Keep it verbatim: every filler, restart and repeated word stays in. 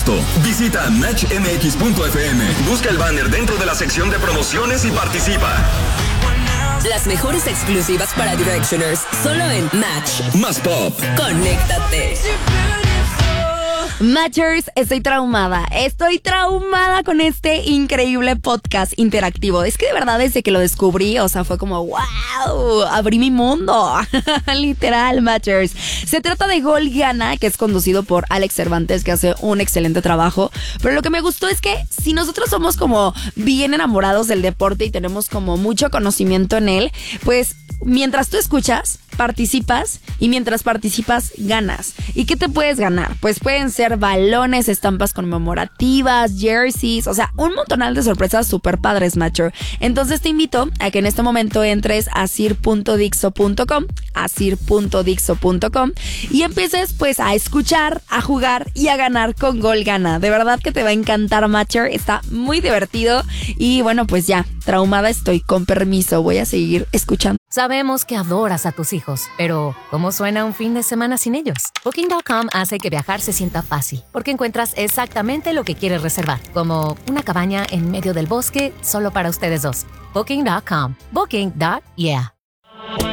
costo. Visita match m x punto f m, busca el banner dentro de la sección de promociones y participa. Las mejores exclusivas para Directioners, solo en Match. Más pop. Conéctate. Matchers, estoy traumada, estoy traumada con este increíble podcast interactivo. Es que de verdad desde que lo descubrí, o sea, fue como wow, abrí mi mundo. Literal, Matchers. Se trata de Gol Gana, que es conducido por Alex Cervantes, que hace un excelente trabajo. Pero lo que me gustó es que si nosotros somos como bien enamorados del deporte y tenemos como mucho conocimiento en él, pues mientras tú escuchas, participas, y mientras participas, ganas. ¿Y qué te puedes ganar? Pues pueden ser balones, estampas conmemorativas, jerseys, o sea, un montonal de sorpresas super padres, Matcher. Entonces te invito a que en este momento entres a sir punto dixo punto com, a sir punto dixo punto com, y empieces pues a escuchar, a jugar y a ganar con Gol Gana. De verdad que te va a encantar, Matcher, está muy divertido y bueno, pues ya, traumada estoy, con permiso, voy a seguir escuchando. Sabemos que adoras a tus hijos, pero ¿cómo suena un fin de semana sin ellos? Booking punto com hace que viajar se sienta fácil, porque encuentras exactamente lo que quieres reservar, como una cabaña en medio del bosque solo para ustedes dos. Booking punto com. Booking. Yeah.